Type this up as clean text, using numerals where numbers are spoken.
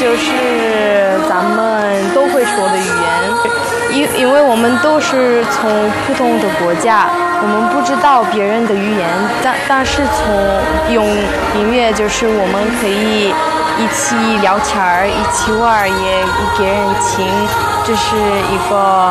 就是咱们都会说的语言，因为我们都是从不同的国家，我们不知道别人的语言，但是用音乐就是我们可以一起聊天儿，一起玩，也给人听，这是一个